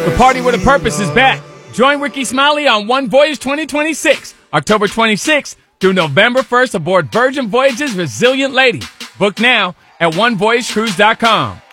The Party with a Purpose is back. Join Ricky Smiley on One Voyage 2026, October 26th through November 1st aboard Virgin Voyages Resilient Lady. Book now at onevoyagecruise.com.